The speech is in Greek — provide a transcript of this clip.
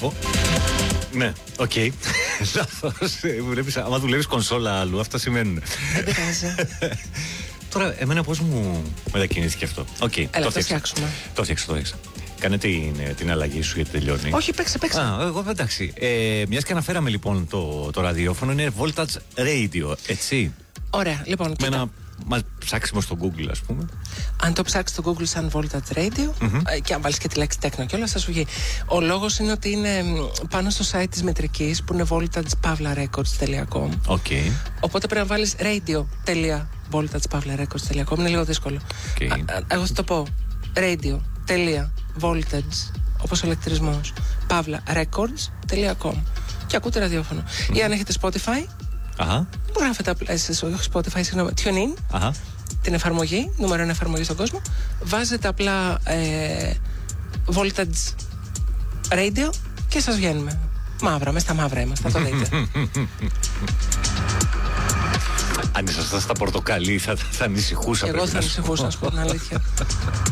βλέπω. Ναι, οκ. Λάθος. Άμα δουλεύεις κονσόλα αλλού, αυτά σημαίνουν. Δεν πειράζει. Τώρα, εμένα πώς μου μετακινήθηκε αυτό. Οκ, Έλα, το φτιάξουμε. Το φτιάξα. Κάνε την αλλαγή σου γιατί τελειώνει. Όχι, παίξε. Εγώ εντάξει. Μιας και αναφέραμε λοιπόν το ραδιόφωνο, είναι Voltage Radio, έτσι. Ωραία, λοιπόν. Με ένα ψάξιμο στο Google, ας πούμε. Αν το ψάξει στο Google σαν Voltage Radio και αν βάλεις και τη λέξη τέκνο και όλα, θα σου βγει. Ο λόγος είναι ότι είναι πάνω στο site της μετρικής που είναι voltage-records.com. Okay. Οπότε πρέπει να βάλεις radio.voltage-records.com. Είναι λίγο δύσκολο. Εγώ θα το πω. radio.voltage, όπως ο ηλεκτρισμός, records.com και ακούτε ραδιόφωνο. Ή αν έχετε Spotify, γράφετε απλά, όχι Spotify, συγγνώμη, TuneIn, την εφαρμογή, νούμερο 1 εφαρμογή στον κόσμο, βάζετε απλά Voltage Radio και σας βγαίνουμε. Μαύρα, μες στα μαύρα είμαστε, θα το δείτε. Αν ήσασταν στα πορτοκαλί θα ανησυχούσα. Εγώ θα ανησυχούσα, να σου πω την αλήθεια.